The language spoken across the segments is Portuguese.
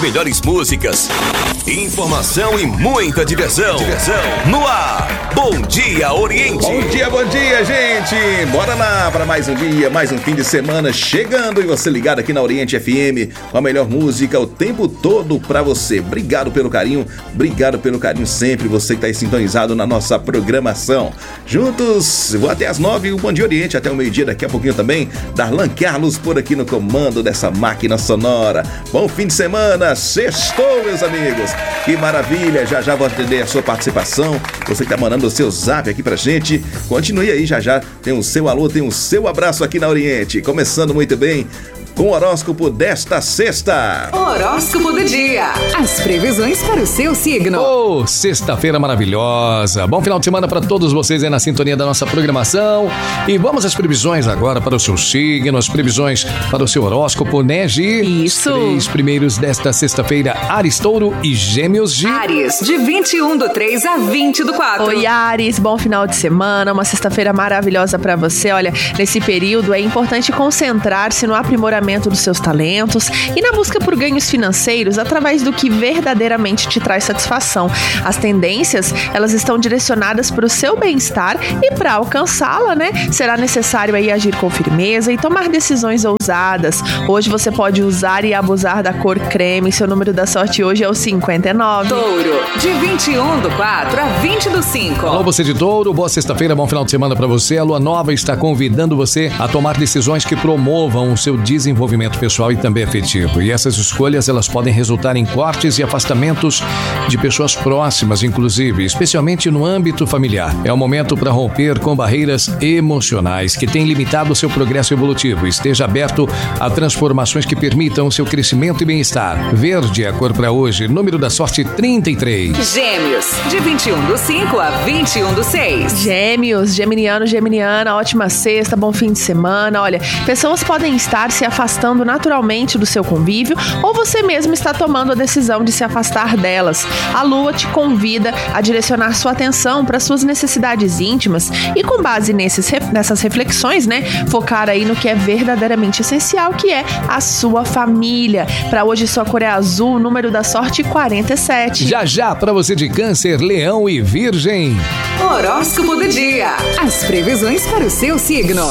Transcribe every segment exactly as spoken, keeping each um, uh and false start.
melhores músicas, informação e muita diversão. diversão. No ar, Bom Dia Oriente. Bom dia, bom dia, gente. Bora lá para mais um dia, mais um fim de semana chegando e você ligado aqui na Oriente F M com a melhor música o tempo todo para você. Obrigado pelo carinho, obrigado pelo carinho sempre, você que tá aí sintonizado na nossa programação. Juntos, vou até as nove, o Bom Dia Oriente, até o meio-dia, daqui a pouquinho também, Darlan Carlos por aqui no comando dessa máquina sonora. Bom fim de semana, sextou, meus amigos. Que maravilha, já já vou atender a sua participação. Você que tá mandando o seu zap aqui pra gente, continue aí, já já tem o seu alô, tem o seu abraço aqui na Oriente. Começando muito bem com o horóscopo desta sexta. Horóscopo do dia. As previsões para o seu signo. Oh, sexta-feira maravilhosa. Bom final de semana para todos vocês aí na sintonia da nossa programação. E vamos às previsões agora para o seu signo, as previsões para o seu horóscopo, né, Gi? Isso. Os três primeiros desta sexta-feira, Áries, Touro e Gêmeos, Gi. Áries, de vinte e um do três a vinte do quatro. Oi, Áries, bom final de semana, uma sexta-feira maravilhosa para você. Olha, nesse período é importante concentrar-se no aprimoramento dos seus talentos e na busca por ganhos financeiros através do que verdadeiramente te traz satisfação. As tendências, elas estão direcionadas para o seu bem-estar e para alcançá-la, né, será necessário aí agir com firmeza e tomar decisões ousadas. Hoje você pode usar e abusar da cor creme. Seu número da sorte hoje é o cinquenta e nove. Touro, de vinte e um do quatro a vinte do cinco. Alô, você de Touro, boa sexta-feira, bom final de semana para você. A Lua Nova está convidando você a tomar decisões que promovam o seu desenvolvimento pessoal e também afetivo. E essas escolhas, elas podem resultar em cortes e afastamentos de pessoas próximas, inclusive, especialmente no âmbito familiar. É o momento para romper com barreiras emocionais que têm limitado o seu progresso evolutivo. Esteja aberto a transformações que permitam o seu crescimento e bem-estar. Verde é a cor para hoje, número da sorte trinta e três. Gêmeos, de vinte e um do cinco a vinte e um do seis. Gêmeos, geminiano, geminiana, ótima sexta, bom fim de semana. Olha, pessoas podem estar se afastando naturalmente do seu convívio ou você mesmo está tomando a decisão de se afastar delas. A Lua te convida a direcionar sua atenção para suas necessidades íntimas e com base nesses, nessas reflexões, né, focar aí no que é verdadeiramente essencial, que é a sua família. Para hoje sua cor é azul, número da sorte quarenta e sete. Já já para você de Câncer, Leão e Virgem. Horóscopo do dia. As previsões para o seu signo.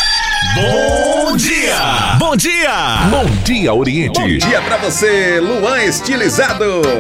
Bom dia! Bom dia! Bom Dia Oriente. Bom dia pra você, Luan Estilizado.